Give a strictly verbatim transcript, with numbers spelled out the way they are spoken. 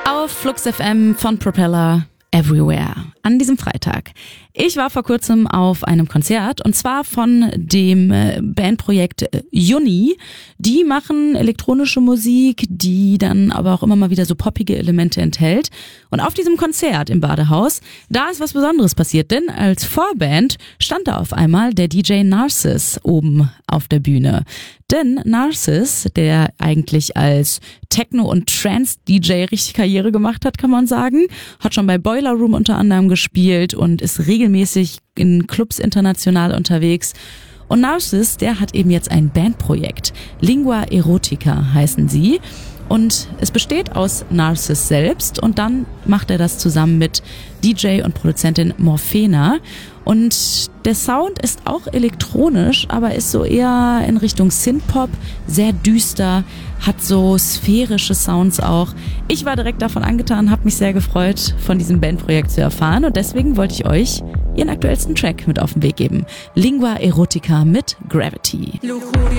Auf Flux F M von Propeller Everywhere an diesem Freitag. Ich war vor kurzem auf einem Konzert und zwar von dem Bandprojekt Juni. Die machen elektronische Musik, die dann aber auch immer mal wieder so poppige Elemente enthält. Und auf diesem Konzert im Badehaus, da ist was Besonderes passiert, denn als Vorband stand da auf einmal der D J Narcissus oben auf der Bühne. Denn Narcissus, der eigentlich als Techno- und Trance-D J richtig Karriere gemacht hat, kann man sagen, hat schon bei Boiler Room unter anderem gespielt und ist regelmäßig in Clubs international unterwegs. Und Narcissus, der hat eben jetzt ein Bandprojekt. Lingua Erotica heißen sie. Und es besteht aus Narcissus selbst und dann macht er das zusammen mit D J und Produzentin Morphena. Und der Sound ist auch elektronisch, aber ist so eher in Richtung Synthpop, sehr düster, hat so sphärische Sounds auch. Ich war direkt davon angetan, habe mich sehr gefreut, von diesem Bandprojekt zu erfahren und deswegen wollte ich euch ihren aktuellsten Track mit auf den Weg geben. Lingua Erotica mit Gravity.